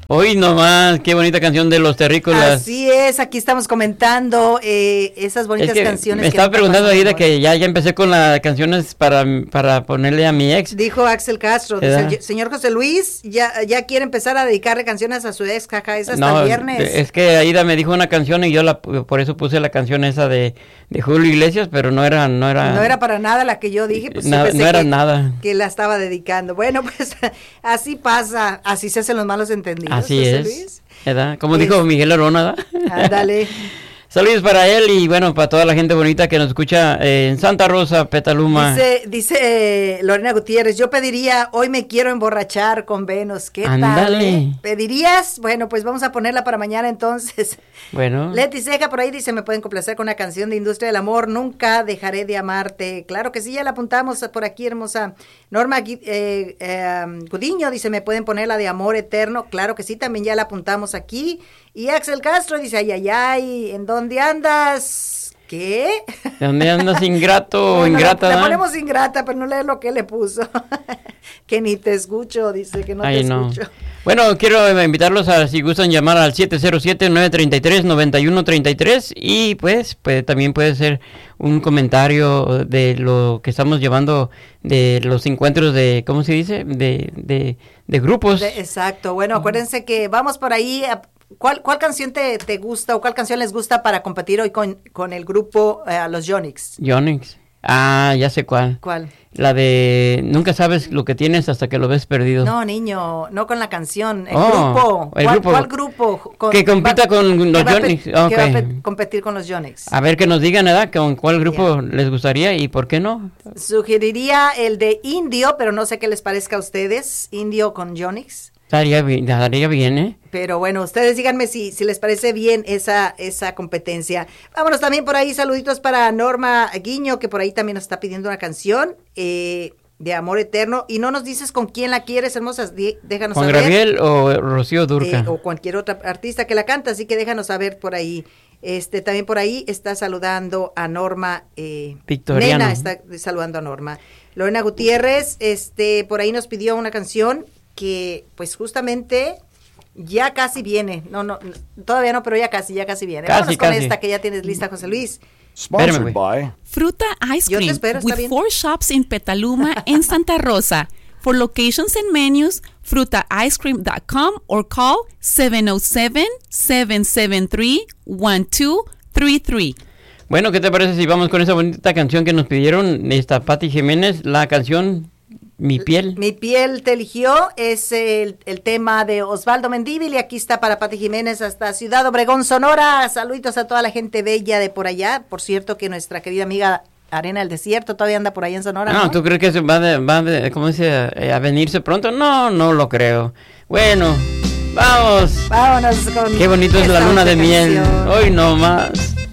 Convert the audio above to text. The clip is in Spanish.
Hoy nomás, qué bonita canción de Los Terrícolas. Así es, aquí estamos comentando esas bonitas canciones. Me estaba preguntando ahí de que ya empecé con las canciones para ponerle a mi ex. Dijo Axel Castro, dice, el señor José Luis ya quiere empezar a dedicarle canciones a su ex, jaja, es hasta el viernes. Es que Aida me dijo una canción y yo por eso puse la canción esa de Julio Iglesias, pero no era para nada la que yo dije, pues no era nada. Que la estaba dedicando. Bueno, pues así pasa, así se hacen los malos entendidos. Así es, Luis. ¿Verdad? Como dijo Miguel Arona, ¿verdad? Ándale. Saludos para él y bueno, para toda la gente bonita que nos escucha en Santa Rosa, Petaluma. Dice Lorena Gutiérrez, yo pediría, hoy me quiero emborrachar con Venus. ¿Qué Ándale. tal? ¿Pedirías? Bueno, pues vamos a ponerla para mañana entonces. Bueno. Leti Ceja por ahí dice, me pueden complacer con una canción de Industria del Amor, Nunca dejaré de amarte. Claro que sí, ya la apuntamos por aquí, hermosa. Norma Gudiño dice, me pueden poner la de Amor Eterno. Claro que sí, también ya la apuntamos aquí. Y Axel Castro dice, ay, ¿en dónde andas? ¿Qué? ¿Dónde andas, ingrato o ingrata? Le ponemos ingrata, pero no lee lo que le puso. Que ni te escucho, dice que no te escucho. Bueno, quiero invitarlos a, si gustan, llamar al 707-933-9133 y pues también puede ser un comentario de lo que estamos llevando de los encuentros de, ¿cómo se dice? De grupos. Exacto, bueno, acuérdense que vamos por ahí. ¿Cuál canción te gusta o cuál canción les gusta para competir hoy con el grupo los Yonix? Yonix. Ah, ya sé cuál. ¿Cuál? La de Nunca sabes lo que tienes hasta que lo ves perdido. No, niño, no con la canción. El grupo. ¿Cuál grupo? Que compita con los Yonix. Que va a competir con los Yonix. A ver, que nos digan, ¿verdad? ¿Con cuál grupo les gustaría y por qué no? Sugeriría el de Indio, pero no sé qué les parezca a ustedes. Indio con Yonix. Daría bien, ¿eh? Pero bueno, ustedes díganme si les parece bien esa competencia. Vámonos también por ahí, saluditos para Norma Guiño, que por ahí también nos está pidiendo una canción de Amor Eterno. Y no nos dices con quién la quieres, hermosas, déjanos saber. ¿Con Gabriel o Rocío Dúrcal? O cualquier otra artista que la canta, así que déjanos saber por ahí. También por ahí está saludando a Norma. Victoriano. Nena está saludando a Norma. Lorena Gutiérrez, por ahí nos pidió una canción que pues justamente ya casi viene, no, todavía no, pero ya casi viene. Vámonos con esta que ya tienes lista, José Luis. Sponsored by Fruta Ice Cream, with 4 shops in Petaluma and Santa Rosa. For locations and menus, frutaicecream.com or call 707-773-1233. Bueno, ¿qué te parece si vamos con esa bonita canción que nos pidieron, Pati Jiménez, la canción Mi piel te eligió? Es el tema de Osvaldo Mendívil y aquí está para Pati Jiménez hasta Ciudad Obregón, Sonora. Saluditos a toda la gente bella de por allá. Por cierto que nuestra querida amiga Arena del Desierto todavía anda por allá en Sonora, ¿no? ¿Tú crees que ¿cómo dice? A venirse pronto? No lo creo. Bueno, vámonos con qué bonito es la luna de miel. Hoy no más.